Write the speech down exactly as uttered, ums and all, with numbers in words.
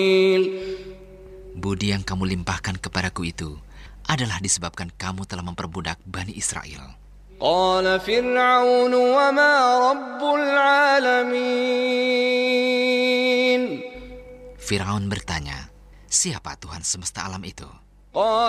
Budi yang kamu limpahkan kepadaku itu adalah disebabkan kamu telah memperbudak Bani Israel. قال فرعون وما رب العالمين. Firaun bertanya, siapa Tuhan semesta alam itu? قال